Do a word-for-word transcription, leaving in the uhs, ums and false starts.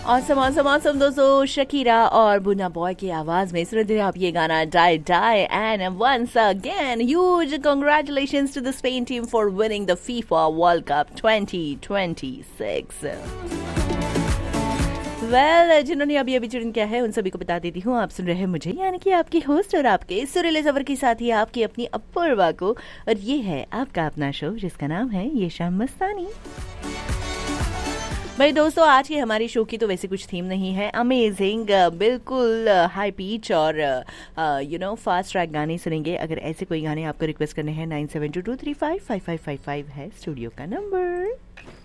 Awesome awesome awesome दोस्तों, Shakira और बुना बॉय की आवाज में सुनते हैं आप ये गाना die die and once again huge congratulations to the Spain team for winning the FIFA world cup twenty twenty six. Well well, जिन्होंने अभी अभी चुन किया है उन सभी को बता देती हूँ, आप सुन रहे हैं मुझे यानी कि आपकी होस्ट और आपके सुरीले सफर के साथ ही आपकी अपनी अपूर्वा को, और ये है आपका अपना शो जिसका नाम है ये शाम मस्तानी। भाई दोस्तों, आज की हमारी शो की तो वैसे कुछ थीम नहीं है, अमेजिंग बिल्कुल हाई पीच और यू नो फास्ट ट्रैक गाने सुनेंगे। अगर ऐसे कोई गाने आपको रिक्वेस्ट करने हैं nine seven to to three five five five five five है स्टूडियो का नंबर।